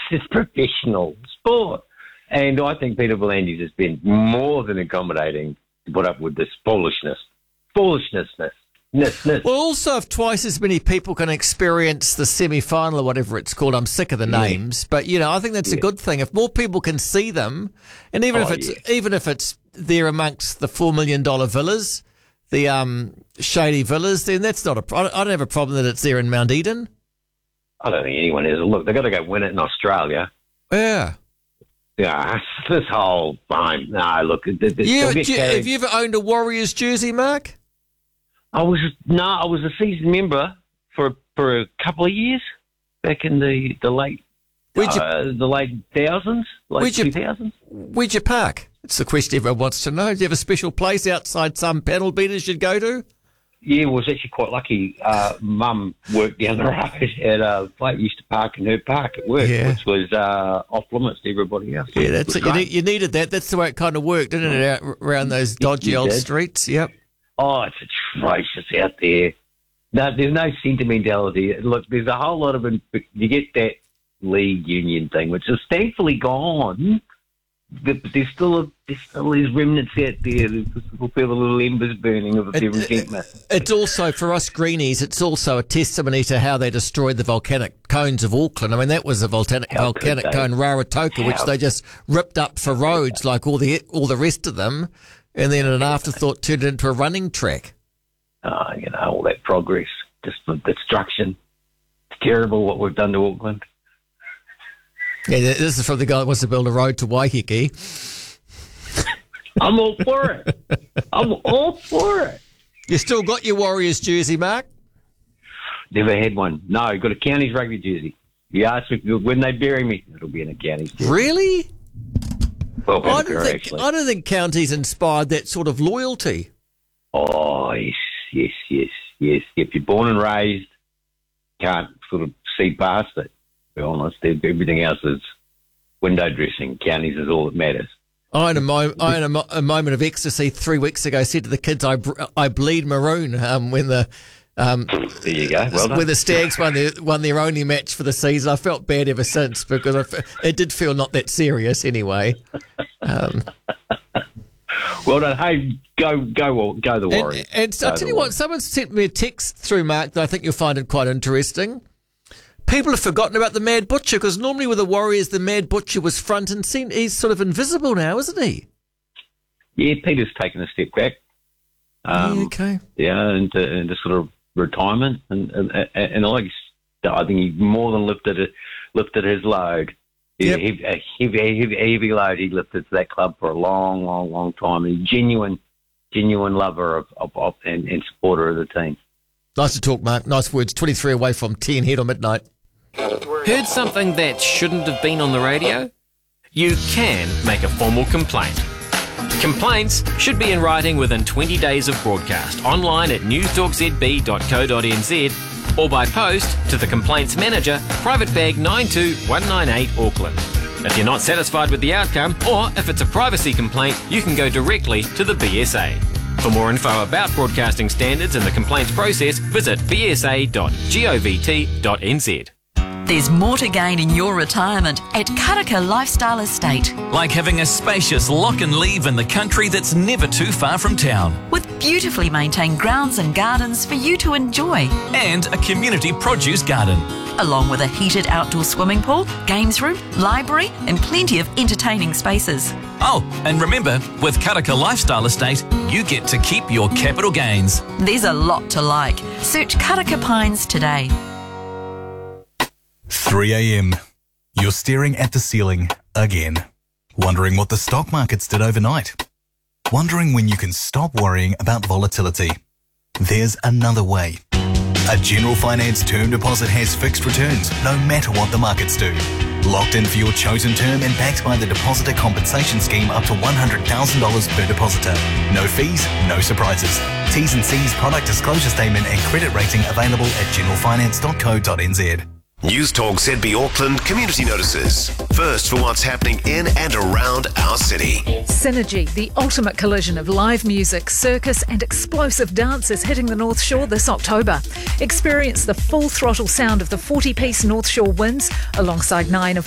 it's professional sport. And I think Peter V'landys has been more than accommodating to put up with this foolishness. Well, also, if twice as many people can experience the semi-final or whatever it's called, I'm sick of the names, but I think that's a good thing. If more people can see them, and even if it's there amongst the $4 million villas, the shady villas, then that's not I don't have a problem that it's there in Mount Eden. I don't think anyone has. Look, they've got to go win it in Australia. Yeah. Yeah, this whole fine. No, look. Have you ever owned a Warriors jersey, Mark? I was a season member for a couple of years back in the late thousands, late 2000s. Where'd you park? It's the question everyone wants to know. Do you have a special place outside some panel beaters you'd go to? Yeah, I was actually quite lucky. Mum worked down the road at a place we used to park in her park at work, which was off limits to everybody else. Yeah, that's it. You needed that. That's the way it kind of worked, didn't it, around those dodgy old streets? Yep. Oh, it's atrocious out there. No, there's no sentimentality. Look, there's a whole lot of you get that league union thing, which is thankfully gone. But there's still these remnants out there. There's still feel the little embers burning of their resentment. It's also, for us greenies, it's also a testimony to how they destroyed the volcanic cones of Auckland. I mean, that was a volcanic cone, Raratoka, which they just ripped up for roads like all the rest of them. And then an afterthought turned it into a running track. All that progress, just the destruction. It's terrible what we've done to Auckland. Yeah, this is from the guy that wants to build a road to Waiheke. I'm all for it. You still got your Warriors jersey, Mark? Never had one. No, got a Counties rugby jersey. You ask me when they bury me, it'll be in a Counties jersey. Really? Well, I don't think Counties inspired that sort of loyalty. Oh, yes. If you're born and raised, can't sort of see past it, to be honest. Everything else is window dressing. Counties is all that matters. I had a moment of ecstasy 3 weeks ago. Said to the kids, I bleed maroon when the... there you go. Well done. When the Stags won their only match for the season. I felt bad ever since because it did feel not that serious anyway. Well done. Hey, go the Warriors. And I'll tell you what, someone sent me a text through, Mark, that I think you'll find it quite interesting. People have forgotten about the Mad Butcher because normally with the Warriors, the Mad Butcher was front and centre. He's sort of invisible now, isn't he? Yeah, Peter's taken a step back. Okay. Yeah, into sort of retirement, and I think he more than lifted his load. Yep. A heavy load he lifted to that club for a long time. A genuine lover of and supporter of the team. Nice to talk, Mark. Nice words. 23 away from 10 head on midnight. Heard something that shouldn't have been on the radio? You can make a formal complaint. Complaints should be in writing within 20 days of broadcast, online at newstalkzb.co.nz or by post to the Complaints Manager, Private Bag 92198 Auckland. If you're not satisfied with the outcome, or if it's a privacy complaint, you can go directly to the BSA. For more info about broadcasting standards and the complaints process, visit bsa.govt.nz. There's more to gain in your retirement at Karaka Lifestyle Estate. Like having a spacious lock and leave in the country that's never too far from town. With beautifully maintained grounds and gardens for you to enjoy. And a community produce garden. Along with a heated outdoor swimming pool, games room, library and plenty of entertaining spaces. Oh, and remember, with Karaka Lifestyle Estate, you get to keep your capital gains. There's a lot to like. Search Karaka Pines today. 3 a.m. You're staring at the ceiling again. Wondering what the stock markets did overnight. Wondering when you can stop worrying about volatility. There's another way. A General Finance term deposit has fixed returns no matter what the markets do. Locked in for your chosen term and backed by the Depositor Compensation Scheme up to $100,000 per depositor. No fees, no surprises. T's and C's, product disclosure statement and credit rating available at generalfinance.co.nz. News Talk ZB Auckland community notices. First for what's happening in and around our city. Synergy, the ultimate collision of live music, circus and explosive dance is hitting the North Shore this October. Experience the full throttle sound of the 40-piece North Shore Winds alongside 9 of